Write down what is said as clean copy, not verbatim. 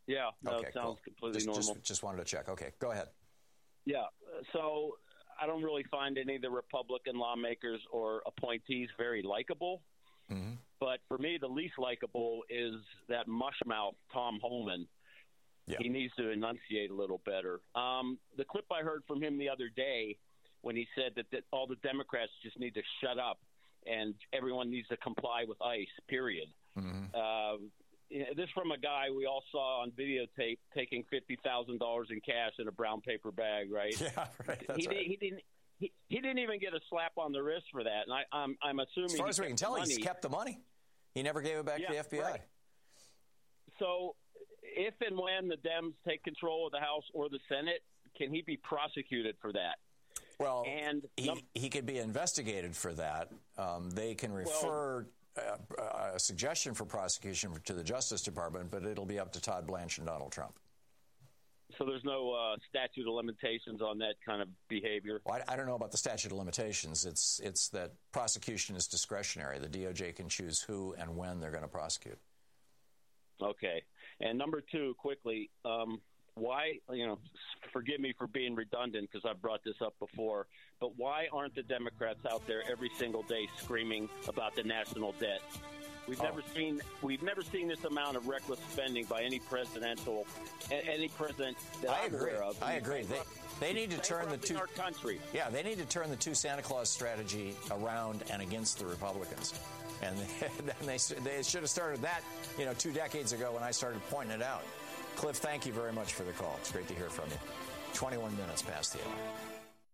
Yeah, no, okay, it sounds cool. completely normal. Just wanted to check. Okay, go ahead. Yeah, so I don't really find any of the Republican lawmakers or appointees very likable. Mm-hmm. But for me, the least likable is that mushmouth Tom Homan. Yeah. He needs to enunciate a little better. The clip I heard from him the other day when he said that all the Democrats just need to shut up and everyone needs to comply with ICE, period. Mm-hmm. This from a guy we all saw on videotape taking $50,000 in cash in a brown paper bag, right? Yeah, right. That's He didn't even get a slap on the wrist for that, and I'm assuming. As far as we can tell, he's kept the money. He never gave it back to the FBI. Right. So, if and when the Dems take control of the House or the Senate, can he be prosecuted for that? Well, and he could be investigated for that. They can refer a suggestion for prosecution to the Justice Department, but it'll be up to Todd Blanche and Donald Trump. So there's no statute of limitations on that kind of behavior? Well, I don't know about the statute of limitations. It's that prosecution is discretionary. The DOJ can choose who and when they're going to prosecute. Okay. And number two, quickly, why, forgive me for being redundant because I've brought this up before, but why aren't the Democrats out there every single day screaming about the national debt? We've never seen this amount of reckless spending by any president that I'm aware of. I agree. They need to turn the two our country. Yeah, they need to turn the two Santa Claus strategy around and against the Republicans. And they should have started that, 2 decades ago when I started pointing it out. Cliff, thank you very much for the call. It's great to hear from you. 21 minutes past the hour.